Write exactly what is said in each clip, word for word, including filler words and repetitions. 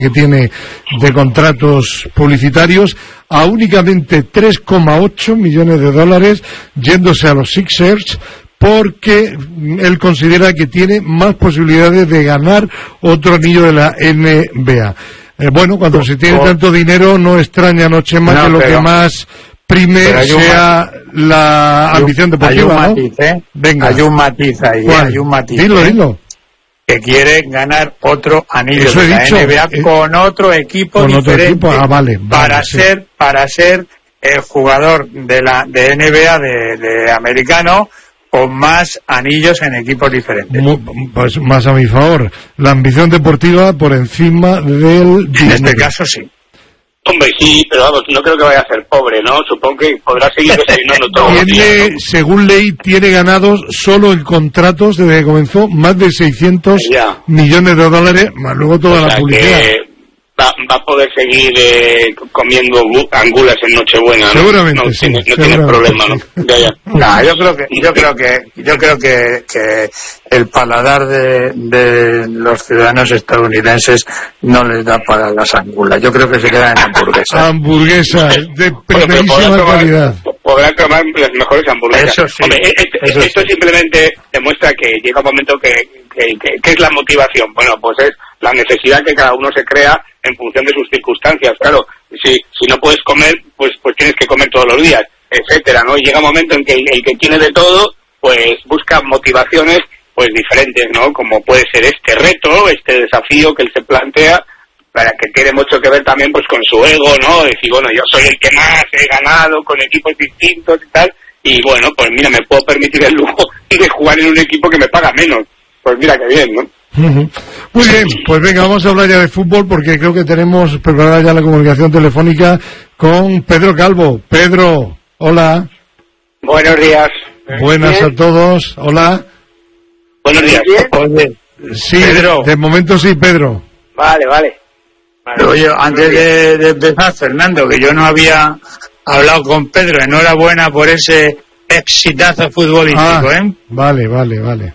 que tiene de contratos publicitarios a únicamente tres coma ocho millones de dólares, yéndose a los Sixers, porque él considera que tiene más posibilidades de ganar otro anillo de la N B A. Eh, bueno, cuando se tiene tanto dinero, no extraña, no, Chema, no, que lo pero, que más prime sea un, la ambición deportiva, hay un matiz, ¿no? ¿eh? Venga. Hay un matiz ahí, ¿eh? hay un matiz. Dilo, ¿eh? dilo. Que quiere ganar otro anillo Eso de he la dicho, N B A eh, con otro equipo con diferente. Otro equipo. Ah, vale, vale, para sí. ser, para ser el jugador de la de N B A de, de americano con más anillos en equipos diferentes. Pues más a mi favor, la ambición deportiva por encima del dinero. En este caso sí. Hombre, sí, pero vamos, no creo que vaya a ser pobre, ¿no? Supongo que podrá seguir desayunando todos los días, Tiene, ¿no? según ley, tiene ganados solo en contratos desde que comenzó más de seiscientos Ya. millones de dólares, más luego toda O sea, la publicidad. que va, va a poder seguir eh, comiendo angulas en Nochebuena, ¿no? Seguramente, no, sí, tiene, no seguramente, tiene problema, sí. ¿no? Ya, ya. No, yo creo que yo creo que yo creo que, que el paladar de, de los ciudadanos estadounidenses no les da para las angulas. Yo creo que se quedan en hamburguesas. Hamburguesas de Bueno, pero primerísima podrán calidad. tomar, podrán tomar las mejores hamburguesas. Eso sí, Hombre, esto, eso esto sí. simplemente demuestra que llega un momento que, que, que, que es la motivación. Bueno, pues es la necesidad que cada uno se crea en función de sus circunstancias. Claro, si si no puedes comer, pues pues tienes que comer todos los días, etcétera, ¿no? Y llega un momento en que el, el que tiene de todo, pues busca motivaciones pues diferentes, ¿no? Como puede ser este reto, este desafío que él se plantea, para que tiene mucho que ver también pues con su ego, ¿no? Decir, bueno, yo soy el que más he ganado con equipos distintos y tal, y bueno, pues mira, me puedo permitir el lujo de jugar en un equipo que me paga menos. Pues mira qué bien, ¿no? Uh-huh. Muy bien, pues venga, vamos a hablar ya de fútbol porque creo que tenemos preparada ya la comunicación telefónica con Pedro Calvo. Pedro, hola. Buenos días. Buenas ¿Bien? a todos, hola. Buenos días. Oye, Sí, Pedro. de momento sí, Pedro. Vale, vale. vale. oye, antes de, de empezar, Fernando, que yo no había hablado con Pedro, enhorabuena por ese exitazo futbolístico, Ah, ¿eh? vale, vale, vale.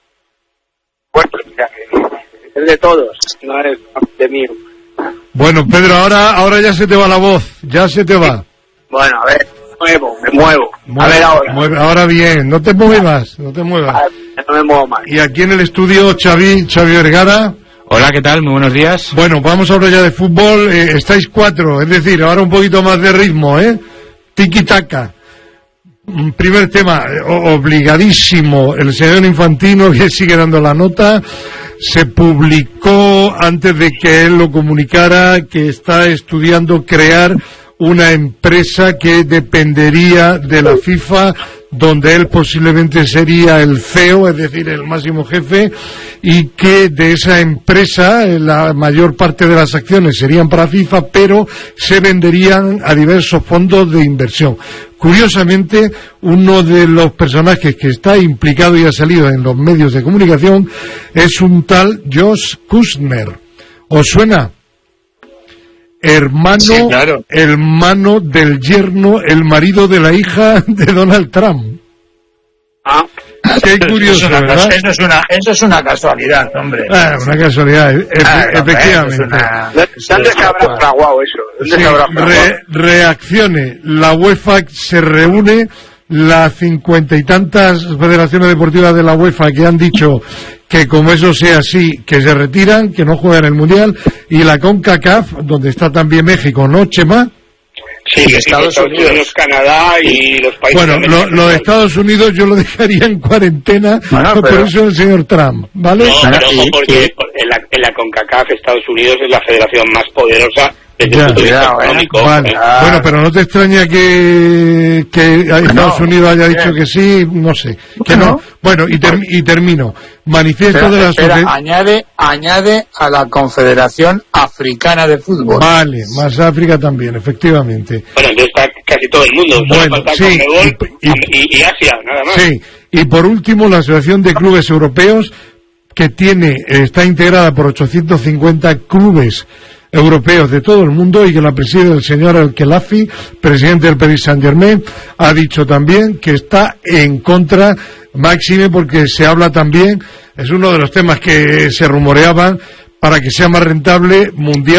Bueno, es de todos, no es de mí. Bueno, Pedro, ahora ahora ya se te va la voz, ya se te va. Bueno, a ver, me muevo, me muevo. Mueve- a ver ahora. mueve- ahora bien, no te muevas, no te muevas. Ah, no me muevo más. Y aquí en el estudio, Xavi, Xavi Vergara. Hola, ¿qué tal? Muy buenos días. Bueno, vamos a hablar ya de fútbol. Eh, estáis cuatro, es decir, ahora un poquito más de ritmo, ¿eh? Tiki-taka. Mm, Primer tema, eh, o- obligadísimo, el señor Infantino, que sigue dando la nota. Se publicó, antes de que él lo comunicara, que está estudiando crear una empresa que dependería de la FIFA, donde él posiblemente sería el C E O, es decir, el máximo jefe, y que de esa empresa eh, la mayor parte de las acciones serían para FIFA, pero se venderían a diversos fondos de inversión. Curiosamente, uno de los personajes que está implicado y ha salido en los medios de comunicación es un tal Josh Kushner. ¿Os suena? Hermano, Sí, claro. hermano del yerno, el marido de la hija de Donald Trump. Ah, Qué Eso curioso, es una, ¿verdad? Eso es una, eso es una casualidad, hombre. Ah, una casualidad, e- Ah, efe- hombre, efectivamente. eso es una- ¿dónde se habrá fraguado eso? ¿Dónde Sí, se habrá fraguado? re- reaccione. La UEFA se reúne, las cincuenta y tantas federaciones deportivas de la UEFA que han dicho que como eso sea así, que se retiran, que no juegan el Mundial, y la CONCACAF, donde está también México, ¿no, Chema? Sí, Y que Estados Estados Unidos. Unidos, Canadá y los países Bueno, lo, americanos. lo de Estados Unidos yo lo dejaría en cuarentena, Bueno, por pero- eso el señor Trump, ¿vale? No, pero ojo, y- porque y- en la, en la CONCACAF Estados Unidos es la federación más poderosa desde Ya, el punto de vista cuidado, ¿eh? económico. Vale. ¿eh? Bueno, pero no te extraña que, que Estados No, Unidos haya bien. dicho que sí, no sé, que no. No. Bueno, y, ter- y termino. Manifiesto Espera, de la espera, sociedad. añade, añade a la Confederación Africana de Fútbol. Vale, más África también, efectivamente. Bueno, entonces está casi todo el mundo. Solo Bueno, falta sí, Conmebol y- y- y, y Asia, nada más. Sí, y por último, la Asociación de Clubes Europeos, que tiene, está integrada por ochocientos cincuenta clubes europeos de todo el mundo y que la preside el señor El-Khelafi, presidente del Paris Saint-Germain, ha dicho también que está en contra, máxime porque se habla también, es uno de los temas que se rumoreaban, para que sea más rentable mundial.